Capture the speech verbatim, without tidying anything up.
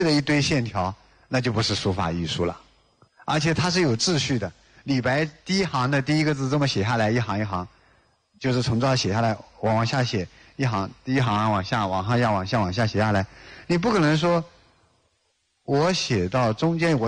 的一堆线条，那就不是书法艺术了，而且它是有秩序的。李白第一行的第一个字这么写下来，一行一行，就是从这儿写下来，往往下写一行，第一行往下，往下，往下，往下写下来。你不可能说，我写到中间我。